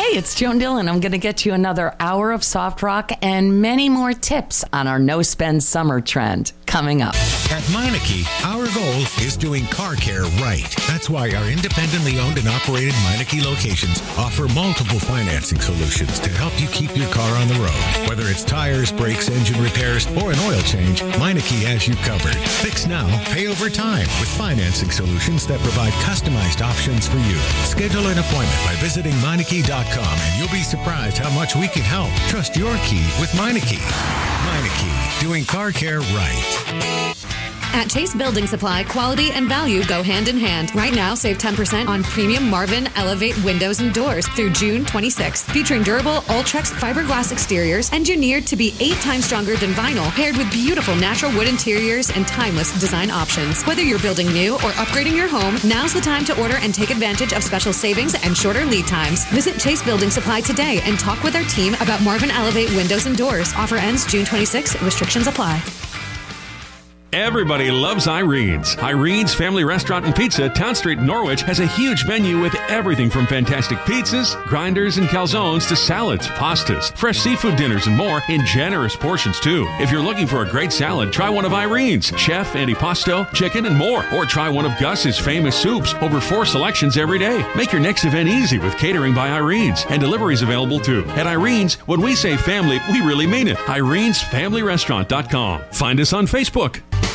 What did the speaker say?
it's Joan Dillon. I'm going to get you another hour of soft rock and many more tips on our no-spend summer trend coming up. At Meineke, our goal is doing car care right. That's why our independently owned and operated Meineke locations offer multiple financing solutions to help you keep your car on the road. Whether it's tires, brakes, engine repairs, or an oil change, Meineke has you covered. Fix now, pay over time with financing solutions that provide customized options for you. Schedule an appointment by visiting Meineke.com and you'll be surprised how much we can help. Trust your key with Meineke. Meineke, doing car care right. At Chase Building Supply, quality and value go hand in hand. Right now, save 10% on premium Marvin Elevate windows and doors through June 26th. Featuring durable Ultrex fiberglass exteriors engineered to be 8 times stronger than vinyl, paired with beautiful natural wood interiors and timeless design options. Whether you're building new or upgrading your home, now's the time to order and take advantage of special savings and shorter lead times. Visit Chase Building Supply today and talk with our team about Marvin Elevate windows and doors. Offer ends June 26th. Restrictions apply. Everybody loves Irene's. Irene's Family Restaurant and Pizza, Town Street, Norwich, has a huge menu with everything from fantastic pizzas, grinders, and calzones to salads, pastas, fresh seafood dinners, and more in generous portions, too. If you're looking for a great salad, try one of Irene's, chef, antipasto, chicken, and more. Or try one of Gus's famous soups, over 4 selections every day. Make your next event easy with catering by Irene's, and deliveries available, too. At Irene's, when we say family, we really mean it. Irene'sFamilyRestaurant.com. Find us on Facebook.